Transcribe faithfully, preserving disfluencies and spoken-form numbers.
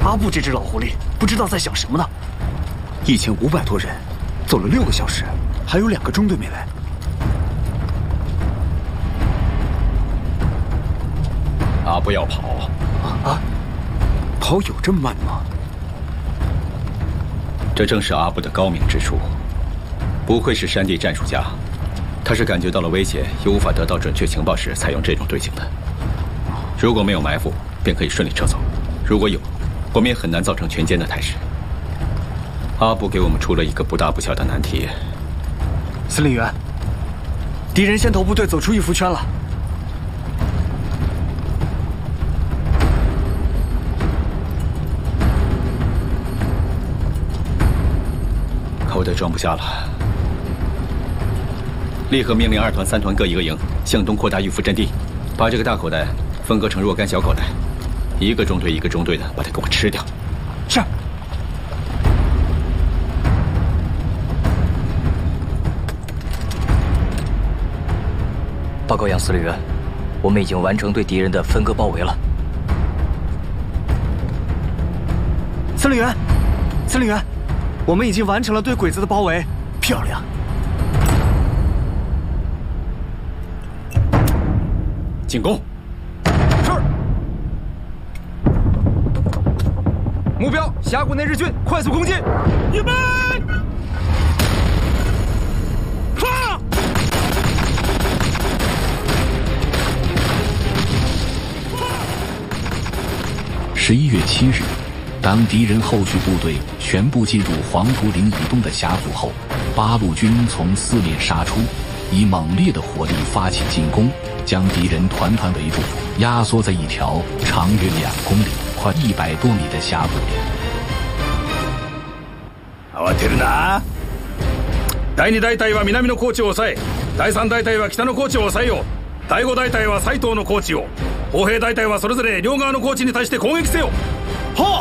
阿布这只老狐狸不知道在想什么呢。 一千五百多人，走了六个小时，还有两个中队没来。 阿布要跑啊？跑有这么慢吗？ 这正是阿布的高明之处。不愧是山地战术家，他是感觉到了危险又无法得到准确情报时采用这种队形的。如果没有埋伏，便可以顺利撤走；如果有，我们也很难造成全歼的态势。阿布给我们出了一个不大不小的难题。 司令员，敌人先头部队走出玉福圈了。 口袋装不下了，立刻命令二团、三团各一个营向东扩大玉福阵地，把这个大口袋分割成若干小口袋，一个中队一个中队的把它给我吃掉。 是。 报告杨司令员，我们已经完成对敌人的分割包围了。 司令员，司令员，我们已经完成了对鬼子的包围。漂亮！ 进攻！ 是。目标：峡谷内日军，快速攻击！预备！发！ 十一月七日，当敌人后续部队全部进入黄土岭以东的峡谷后，八路军从四面杀出，以猛烈的火力发起进攻，将敌人团团围住，压缩在一条长约两公里、快一百多米的峡谷里。 慌てるな。だいに大隊は南の高地を抑え、だいさん大隊は北の高地を抑えよう。だいご大隊は西東の高地を、砲兵大隊はそれぞれ両側の高地に対して攻撃せよ。